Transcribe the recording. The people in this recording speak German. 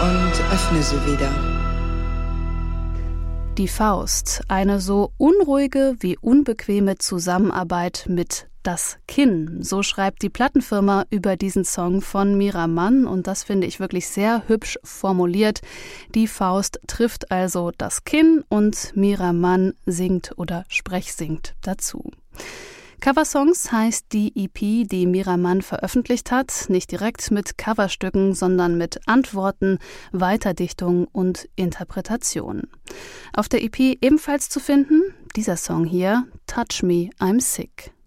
und öffne sie wieder. Die Faust, eine so unruhige wie unbequeme Zusammenarbeit mit Das Kinn. So schreibt die Plattenfirma über diesen Song von Mira Mann und das finde ich wirklich sehr hübsch formuliert. Die Faust trifft also das Kinn und Mira Mann singt oder sprechsingt dazu. Coversongs heißt die EP, die Mira Mann veröffentlicht hat, nicht direkt mit Coverstücken, sondern mit Antworten, Weiterdichtung und Interpretation. Auf der EP ebenfalls zu finden, dieser Song hier, Touch Me, I'm Sick.